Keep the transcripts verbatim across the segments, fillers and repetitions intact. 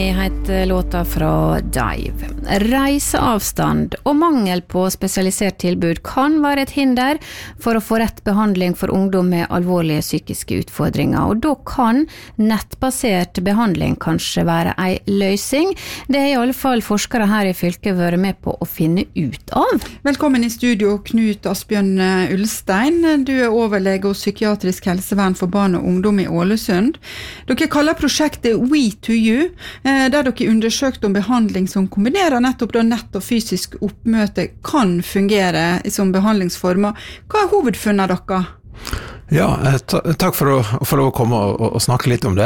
Jeg heter låta fra Dive. Reiseavstand og mangel på spesialisert tilbud kan være et hinder for å få rett behandling for ungdom med alvorlige psykiske utfordringer, og da kan nettbasert behandling kanskje være en løsning. Det er i alle fall forskere her i fylket vært med på å finne ut av. Velkommen i studio, Knut Asbjørn Ulstein. Du er overlege hos psykiatrisk helsevern for barn og ungdom i Ålesund. Dere kaller prosjektet We to You, der dere undersøkte om behandling som kombinerer nettopp da nett og fysisk oppmøte kan fungere som behandlingsformer. Hva er hovedfunnet dere? Ja, takk for å få lov å komme og, og snakke litt om det.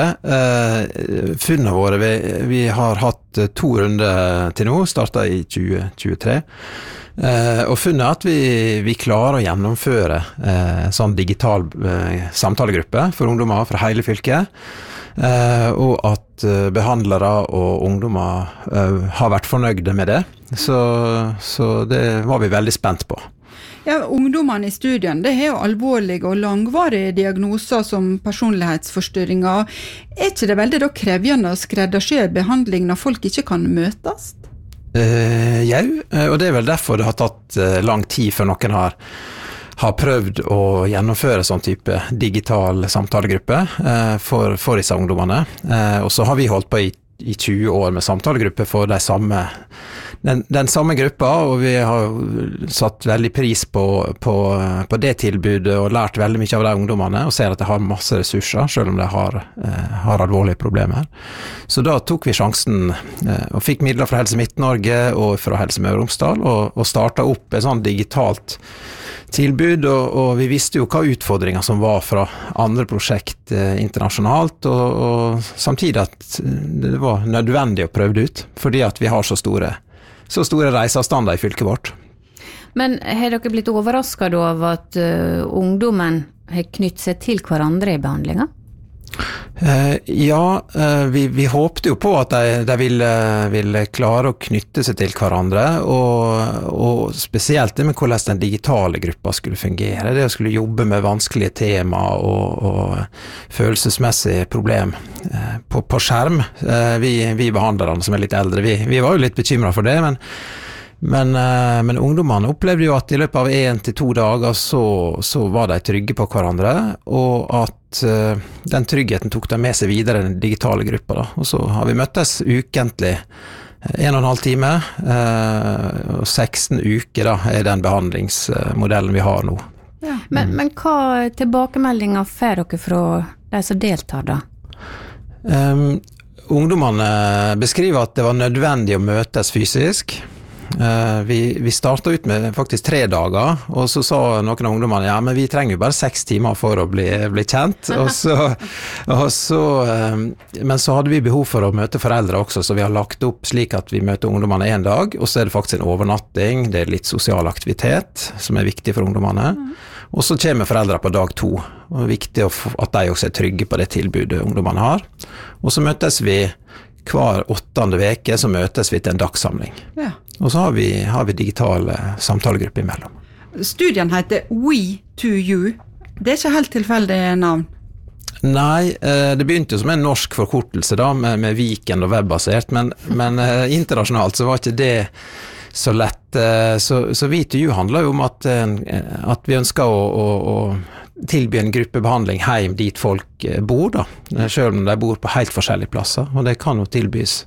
Eh, funnene våre, vi, vi har hatt to runder til nå, startet i tjue tjuetre. Eh, og funnet at vi, vi klarer å gjennomføre eh, sånn digital eh, samtalegruppe for ungdommer fra hele fylket. Uh, og at uh, behandlere og ungdommer uh, har vært fornøyde med det. Så, så det var vi veldig spent på. Ja, ungdommene i studien, det har jo alvorlige og langvarige diagnoser som personlighetsforstyrringer. Er ikke det veldig da krevende å skreddersy behandling når folk ikke kan møtes? Uh, ja, og det er vel derfor det har tatt uh, lang tid før noen har har prøvd å gjennomføre sånn type digital samtalegruppe eh, for, for disse ungdommene. Eh, og så har vi holdt på i, i tjue år med samtalegruppe for de samme, den, den samme gruppa, og vi har satt veldig pris på, på, på det tilbudet og lært veldig mye av de ungdommene, og ser at de har masse ressurser, selv om de har, eh, har alvorlige problemer. Så da tok vi sjansen eh, og fikk midler fra Helse Midt-Norge og fra Helse Møre og Romsdal, og, og startet opp et sånn digitalt tilbud, og, og vi visste jo hva utfordringer som var fra andre prosjekt eh, internasjonalt, og, og samtidig at det var nødvendig å prøve det ut, fordi at vi har så store, så store reiseavstander i fylket vårt. Men har dere blitt overrasket over at uh, ungdommen har knyttet seg til hverandre i behandlingen? Uh, ja, uh, vi, vi håpte jo på at de, de ville, ville klare å knytte seg til hverandre, og, og spesielt det med hvordan den digitale gruppa skulle fungere, det å skulle jobbe med vanskelige tema og, og følelsesmessige problem uh, på, på skjerm. Uh, vi, vi behandlerne som er litt eldre, vi, vi var jo litt bekymret for det, men Men, men ungdommene opplevde jo at i løpet av en til to dager så, så var de trygge på hverandre, og at uh, den tryggheten tok de med seg videre i den digitale gruppa. Da. Og så har vi møttes ukentlig, en og en halv time, uh, og seksten uker da, er den behandlingsmodellen vi har nå. Ja. Men, men hva tilbakemeldinger får dere fra de som deltar da? Um, ungdommene beskriver at det var nødvendig å møtes fysisk. Uh, vi, vi startet ut med faktisk tre dager, og så sa noen av ungdommene, ja, men vi trenger jo bare seks timer for å bli, bli kjent, og så, og så, um, men så hadde vi behov for å møte foreldre også, så vi har lagt opp slik at vi møter ungdommene en dag, og så er det faktisk en overnatting, det er litt sosial aktivitet som er viktig for ungdommene, og så kommer foreldre på dag to, og det er viktig at de også er trygge på det tilbudet ungdommene har, og så møtes vi hver åttende veke, så møtes vi til en dagssamling. Ja. Og så har vi, har vi digitale samtalegrupper imellom. Studien heter We to You. Det er ikke helt tilfeldig navn. Nei, det begynte jo som en norsk forkortelse da, med, med Viken og webbasert, men, men internasjonalt så var ikke det så lett. Så, så We to You handler jo om at, at vi ønsker å, å, å tilby en gruppebehandling hjem dit folk bor da, selv om de bor på helt forskjellige plasser, og det kan jo tilbys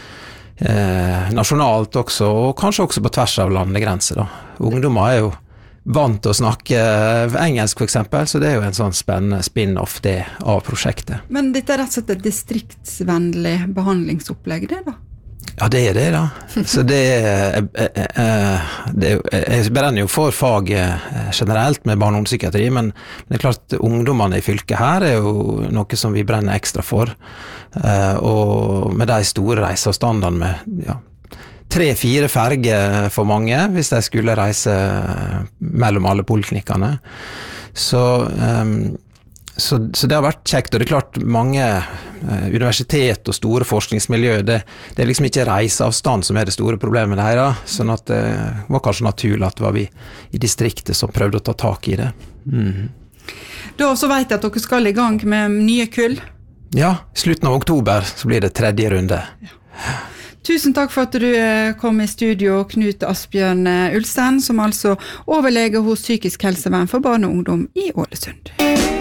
eh, nasjonalt også, og kanskje også på tvers av landegrenser da. Ungdommer er jo vant til å snakke engelsk for eksempel, så det er jo en sånn spennende spin-off det av prosjektet. Men dette er rett og slett et distriktsvennlig behandlingsopplegg det da? Ja, det er det da. Så det er, det er, jeg brenner jo for fag generelt med barne- og ungdomspsykiatri, men det er klart ungdommene i fylket her er jo noe som vi brenner ekstra for. Og med de store reiseavstandene med ja, tre-fire ferger for mange, hvis de skulle reise mellom alle poliklinikkene. Så... Um, Så, så det har vært kjekt, og det er klart mange eh, universitet og store forskningsmiljø, det, det er liksom ikke reiseavstand som er det store problemet her, da, sånn at det var kanskje naturlig at det var vi i distriktet som prøvde å ta tak i det. Mm. Da så vet jeg at dere skal i gang med nye kull. Ja, i slutten av oktober så blir det tredje runde. Ja. Tusen takk for at du kom i studio, Knut Asbjørn Ulstein, som altså overlege hos Psykisk helsevern for barn og ungdom i Ålesund.